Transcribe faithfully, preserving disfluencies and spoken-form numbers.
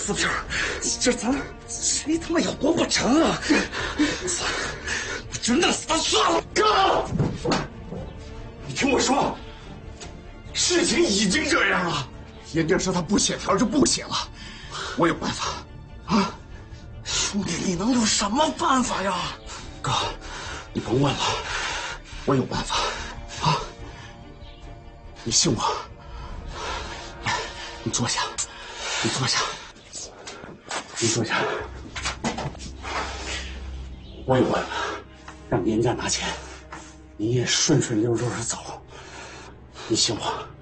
撕票，这咱谁他妈有功不成啊？算了，就弄死他算了。 哥，你听我说，事情已经这样了，严正说他不写条就不写了，我有办法。啊， 兄弟，你能有什么办法呀？ 哥，你甭问了，我有办法。啊，你信我。来，你坐下，你坐下，你坐下。我有办法，让严家拿钱，你也顺顺溜溜的走。你信我。